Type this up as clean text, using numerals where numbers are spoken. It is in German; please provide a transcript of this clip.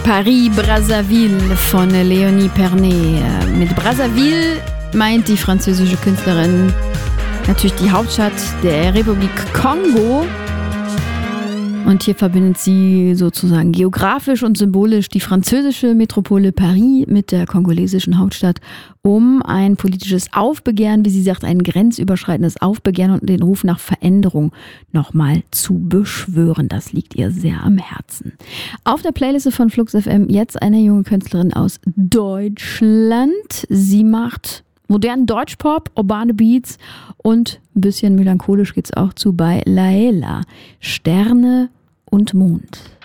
Paris-Brazzaville von Léonie Pernet. Mit Brazzaville meint die französische Künstlerin natürlich die Hauptstadt der Republik Kongo. Und hier verbindet sie sozusagen geografisch und symbolisch die französische Metropole Paris mit der kongolesischen Hauptstadt, um ein politisches Aufbegehren, wie sie sagt, ein grenzüberschreitendes Aufbegehren und den Ruf nach Veränderung nochmal zu beschwören. Das liegt ihr sehr am Herzen. Auf der Playliste von Flux FM jetzt eine junge Künstlerin aus Deutschland. Sie macht modernen Deutschpop, urbane Beats und ein bisschen melancholisch geht's auch zu bei Laela. Sterne und Mond.